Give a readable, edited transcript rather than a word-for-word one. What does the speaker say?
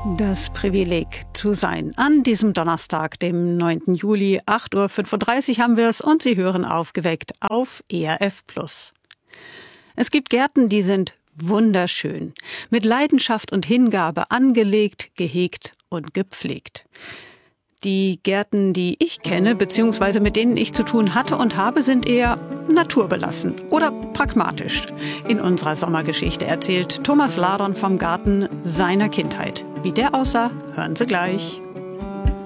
Das Privileg zu sein. An diesem Donnerstag, dem 9. Juli, 8.35 Uhr haben wir es und Sie hören Aufgeweckt auf ERF+. Es gibt Gärten, die sind wunderschön, mit Leidenschaft und Hingabe angelegt, gehegt und gepflegt. Die Gärten, die ich kenne, beziehungsweise mit denen ich zu tun hatte und habe, sind eher naturbelassen oder pragmatisch. In unserer Sommergeschichte erzählt Thomas Ladon vom Garten seiner Kindheit. Wie der aussah, hören Sie gleich.